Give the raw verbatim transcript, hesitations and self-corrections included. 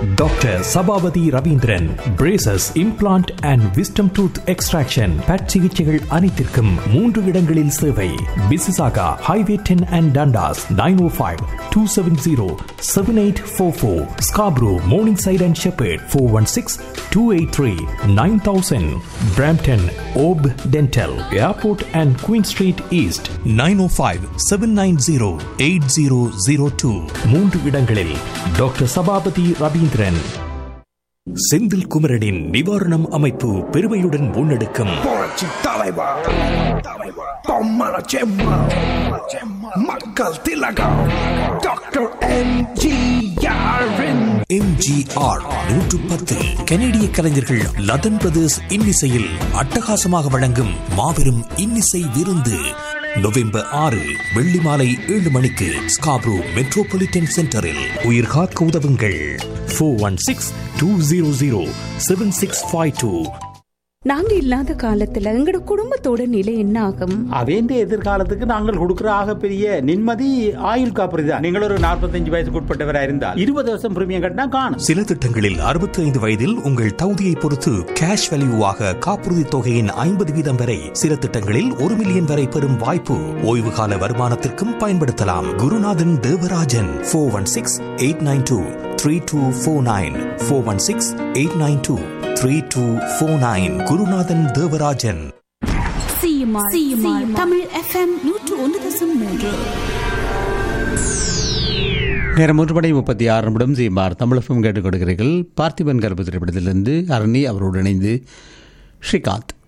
Doctor Sabapathi Ravindran, braces, implant and wisdom tooth extraction, but சிகிச்சைகள் அனைத்திற்கும் மூன்று இடங்களில் சேவை. பிசிசாகா highway ten and Dundas, nine O five two seven zero seven eight four four. Scarborough morning side and shepherd, four one six two eight three nine thousand. Brampton Hope dental, airport and queen street east, nine O five seven nine zero eight zero zero two. மூன்று இடங்களில் doctor Sabapathi Ravindran. Senthil குமரனின் நிவாரணம் அமைப்பு பெருமையுடன் முன்னெடுக்கும் மக்கள் திலகம் doctor MGR நூற்று பத்து. கனேடிய கலைஞர்கள் லதன் பிரதர்ஸ் இன்னிசையில் அட்டகாசமாக வழங்கும் மாபெரும் இன்னிசை விருந்து நவம்பர் ஆறு வெள்ளி மாலை ஏழு மணிக்கு ஸ்காப்ரோ மெட்ரோபாலிட்டன் சென்டரில். உயிர் காக்க உதவுங்கள். Four one six two zero zero seven six five two. நாங்க இல்லாத காலத்துல எங்கட குடும்பத்தோட நிலை என்ன ஆகும்? அவேண்ட எதிர்காலத்துக்கு நாங்கள் கொடுக்கிற ஆக பெரிய நிம்மதி ஆயுள் காப்பீடு தான். நீங்கள் ஒரு நாற்பத்தஞ்சு வயசுக்கு உட்பட்டவராக இருந்தால் இருபது வருஷம் பிரீமியம் கட்டினா காணும். சில திட்டங்களில் அறுபத்தி ஐந்து வயதில் உங்கள் தகுதியை பொறுத்து கேஷ் வேல்யூவாக காப்புறுதி தொகையின் ஐம்பது வீதம் வரை, சில திட்டங்களில் ஒரு மில்லியன் வரை பெறும் வாய்ப்பு. ஓய்வு கால வருமானத்திற்கும் பயன்படுத்தலாம். குருநாதன் Devarajan, four one six eight nine two three two four nine, four one six eight nine two three two four nine. குருநாதன் தேவராஜன். தமிழ் எஃப்எம் நூற்று ஒன்று தசம் மூன்று. நேரம் மூன்று மணி முப்பத்தி ஆறு நிமிடம். சீமார் தமிழகம் கேட்டுக் கொடுக்கிறீர்கள். பார்த்திபன் கருப்பு திரைப்படத்திலிருந்து அரணி அவரோடு இணைந்து ஸ்ரீகாந்த்.